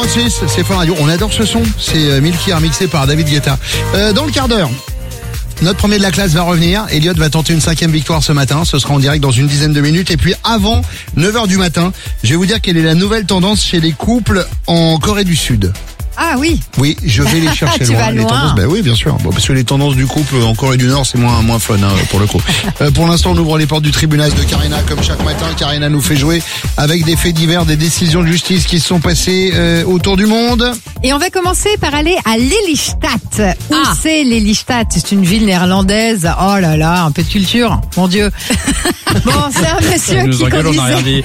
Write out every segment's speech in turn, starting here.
8h36, c'est Fun Radio. On adore ce son. C'est Milky remixé par David Guetta. Dans le quart d'heure, notre premier de la classe va revenir. Elliot va tenter une 5e victoire ce matin. Ce sera en direct dans une dizaine de minutes. Et puis avant 9h du matin, je vais vous dire quelle est la nouvelle tendance chez les couples en Corée du Sud. Ah oui. Oui, je vais les chercher Tu loin. vas Les loin. tendances, oui, bien sûr. Bon, parce que les tendances du couple en Corée du Nord, c'est moins fun pour le coup. Pour l'instant, on ouvre les portes du tribunal de Karina comme chaque matin. Karina nous fait jouer avec des faits divers, des décisions de justice qui se sont passées autour du monde. Et on va commencer par aller à Lelystad. Où c'est Lelystad? C'est une ville néerlandaise. Oh là là, un peu de culture, mon Dieu. Bon, c'est un monsieur qui conduisait.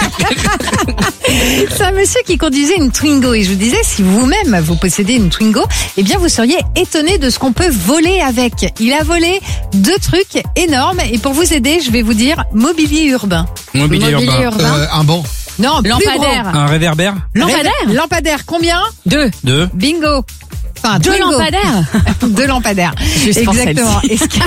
C'est un monsieur qui conduisait une Twingo. Et je vous disais, si vous-même vous possédez une Twingo, eh bien vous seriez étonné de ce qu'on peut voler avec. Il a volé 2 trucs énormes. Et pour vous aider, je vais vous dire mobilier urbain. Mobilier urbain. Un banc. Non, plus Lampadaire. gros. Un réverbère. Lampadaire. Lampadaire, combien? 2. Bingo. Enfin, 2 Twingo. lampadaires. 2 lampadaires. Juste pour Exactement.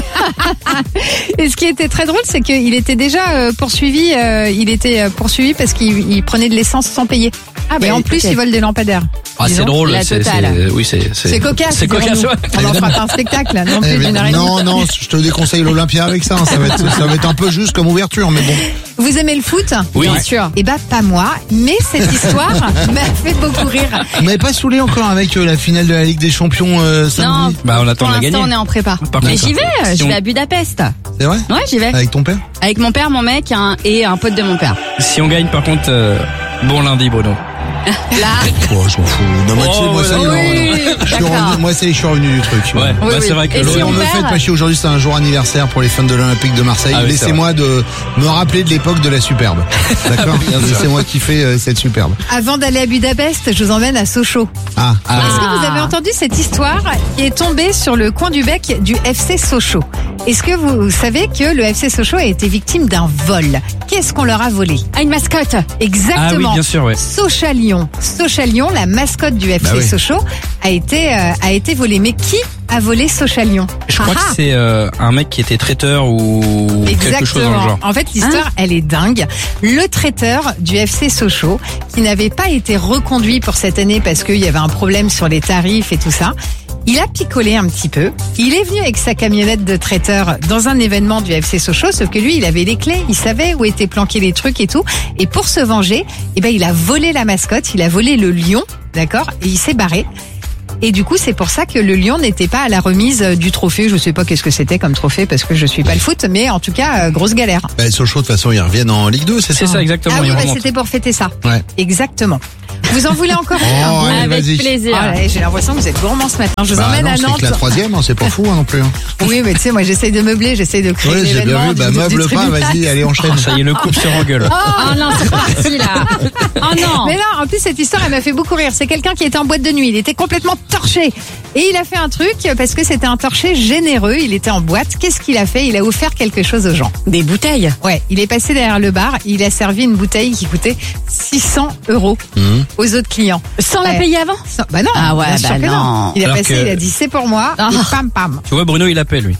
Et ce qui était très drôle, c'est qu'il était déjà poursuivi. Il était poursuivi parce qu'il prenait de l'essence sans payer. Et en plus, il vole des lampadaires. Ah, c'est drôle. la totale. Oui, C'est cocasse. C'est cocasse, dirons-nous. ouais. On n'en fera pas un spectacle, non plus d'une heure et demie. Non, je te déconseille l'Olympia avec ça. Ça va être un peu juste comme ouverture, mais bon. Vous aimez le foot? Oui. Bien sûr. Eh ben, pas moi. Mais cette histoire m'a fait beaucoup rire. Vous m'avez pas saoulé encore avec la finale de la Ligue des Champions samedi? Non. Bah, on attend Pour de la gagner. l'instant, on est en prépa. Par Mais contre, j'y vais. si Je on- vais à Budapest. C'est vrai? Ouais, j'y vais. Avec ton père? Avec mon père, mon mec et un pote de mon père. Si on gagne, par contre, bon lundi, Bruno. Là. Oh, je m'en fous. Non, mais tu sais, moi, ça, oui, non, oui, non. Je suis d'accord. revenu- moi, je suis revenu du truc. Ouais. Oui, Bah, c'est oui. vrai que Et si On on me perd- fait pas chier aujourd'hui, c'est un jour anniversaire pour les fans de l'Olympique de Marseille. Ah oui, c'est Laissez-moi de me rappeler de l'époque de la superbe. D'accord? Laissez-moi kiffer cette superbe. Avant d'aller à Budapest, je vous emmène à Sochaux. Ah. Est-ce que vous avez entendu cette histoire qui est tombée sur le coin du bec du FC Sochaux? Est-ce que vous savez que le FC Sochaux a été victime d'un vol? Qu'est-ce qu'on leur a volé? Ah, une mascotte. Exactement. Ah oui, bien sûr, ouais. Sochalion. Sochalion, la mascotte du FC Bah oui. Sochaux, a été volée. Mais qui a volé Sochalion? Je crois que c'est un mec qui était traiteur ou quelque chose dans le genre. En fait, l'histoire, elle est dingue. Le traiteur du FC Sochaux, qui n'avait pas été reconduit pour cette année parce qu'il y avait un problème sur les tarifs et tout ça, il a picolé un petit peu. Il est venu avec sa camionnette de traiteur dans un événement du FC Sochaux, sauf que lui, il avait les clés, il savait où étaient planqués les trucs et tout. Et pour se venger, eh ben, il a volé la mascotte, il a volé le lion, d'accord? Et il s'est barré. Et du coup, c'est pour ça que le lion n'était pas à la remise du trophée. Je sais pas qu'est-ce que c'était comme trophée parce que je suis pas le foot, mais en tout cas, grosse galère. Bah, Sochaux, de toute façon, ils reviennent en Ligue 2, c'est ça? C'est ça, exactement. Ah oui, il bah, remonte. c'était pour fêter ça. Ouais. Exactement. Vous en voulez encore Oh, une? allez, Avec vas-y. plaisir. Ah ouais, j'ai l'impression que vous êtes gourmand ce matin. Je vous Bah emmène non, à c'est Nantes. que la 3e, hein, c'est pas fou hein, non plus. Hein. Oui, mais tu sais, moi j'essaye de meubler, j'essaye de créer Ouais, j'ai l'événement. bien vu. Bah, meuble pas, vas-y, allez, enchaîne. Ça y est, le couple se engueule. Oh non, c'est parti là. Oh non. Mais là, en plus, cette histoire, elle m'a fait beaucoup rire. C'est quelqu'un qui était en boîte de nuit. Il était complètement torché. Et il a fait un truc parce que c'était un torché généreux. Il était en boîte. Qu'est-ce qu'il a fait? Il a offert quelque chose aux gens. Des bouteilles. Ouais, il est passé derrière le bar. Il a servi une bouteille qui coûtait 600 € aux autres clients. Sans la Ouais. payer avant. Bah non. Ah ouais, bien sûr bah que non. Il a Alors passé, que- il a dit c'est pour moi. Ah. Et pam pam. Tu vois, Bruno, il appelle, lui.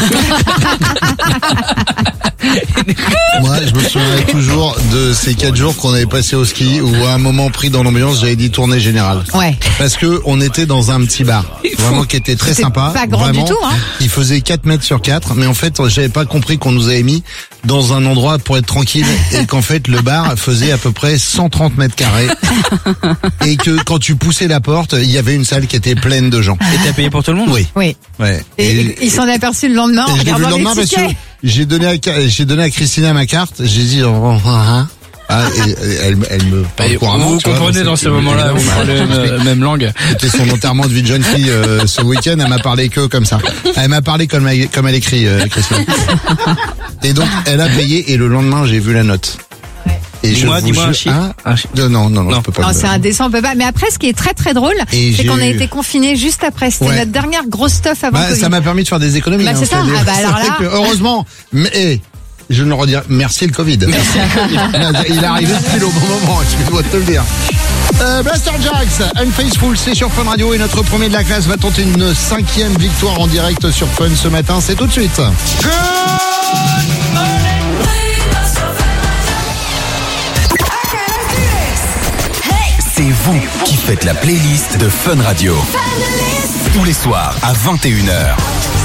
Moi, je me souviens toujours de ces 4 jours qu'on avait passé au ski où à un moment pris dans l'ambiance, j'avais dit tournée générale. Ouais. Parce que on était dans un petit bar, vraiment qui était très C'était sympa. pas grand du vraiment, tout, hein. Il faisait 4 mètres sur 4, mais en fait, j'avais pas compris qu'on nous avait mis dans un endroit pour être tranquille et qu'en fait, le bar faisait à peu près 130 mètres carrés et que quand tu poussais la porte, il y avait une salle qui était pleine de gens. Et t'as payé pour tout le monde? Oui. Oui. Ouais. Et il s'en est aperçu le lendemain en Et je l'ai vu le regardant lendemain les parce que tickets. j'ai donné à Christina ma carte. J'ai dit, et elle me parle Et couramment. vous tu vois, comprenez donc dans c'est- ce moment-là, vous évidemment, parlez la même langue. C'était son enterrement de vie de jeune fille ce week-end. Elle m'a parlé que comme ça. Elle m'a parlé comme elle écrit, Christine. Et donc, elle a payé et le lendemain, j'ai vu la note. Et Dis-moi vous un jure- chiffre. Hein Un chiffre. Non, Non. je peux pas. Non, le c'est dire. indécent, on peut pas. Mais après, ce qui est très très drôle, Et c'est j'ai qu'on a eu- été confinés juste après. C'était Ouais. notre dernière grosse stuff avant Bah, Covid. ça m'a permis de faire des économies. Bah, hein, c'est ça. c'est-à-dire- Ah bah, alors c'est là- que, heureusement, mais je ne le redirai. Merci le Covid. Il est arrivé pile au bon moment. Je dois te le dire. Blaster Jacks, Unfaithful, c'est sur Fun Radio et notre premier de la classe va tenter une 5e victoire en direct sur Fun ce matin. C'est tout de suite. C'est C'est vous qui faites la playlist de Fun Radio. Tous les soirs à 21h.